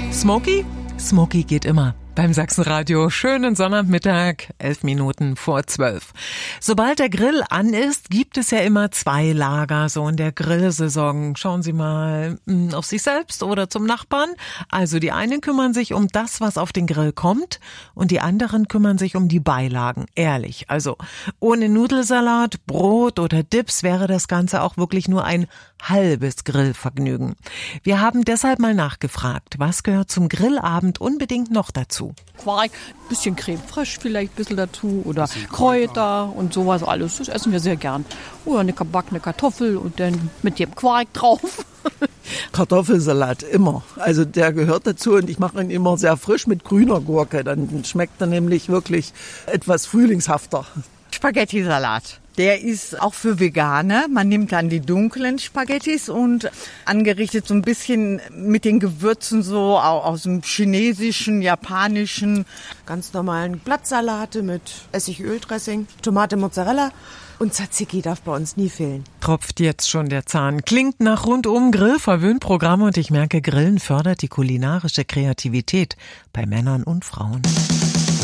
Smoky? Smoky geht immer. Beim Sachsenradio, schönen Sonnabendmittag, 11:11. Sobald der Grill an ist, gibt es ja immer zwei Lager, so in der Grillsaison. Schauen Sie mal auf sich selbst oder zum Nachbarn. Also die einen kümmern sich um das, was auf den Grill kommt, und die anderen kümmern sich um die Beilagen. Ehrlich, also ohne Nudelsalat, Brot oder Dips wäre das Ganze auch wirklich nur ein halbes Grillvergnügen. Wir haben deshalb mal nachgefragt, was gehört zum Grillabend unbedingt noch dazu? Quark, bisschen Creme fraiche vielleicht ein bisschen dazu oder Kräuter und sowas alles. Das essen wir sehr gern. Oder eine gebackene Kartoffel und dann mit dem Quark drauf. Kartoffelsalat immer. Also der gehört dazu und ich mache ihn immer sehr frisch mit grüner Gurke. Dann schmeckt er nämlich wirklich etwas frühlingshafter. Spaghetti-Salat. Der ist auch für Veganer. Man nimmt dann die dunklen Spaghettis und angerichtet so ein bisschen mit den Gewürzen so aus dem chinesischen, japanischen. Ganz normalen Blattsalate mit Essigöldressing, Tomate, Mozzarella und Tzatziki darf bei uns nie fehlen. Tropft jetzt schon der Zahn. Klingt nach rundum Grillverwöhnt-Programm und ich merke, Grillen fördert die kulinarische Kreativität bei Männern und Frauen.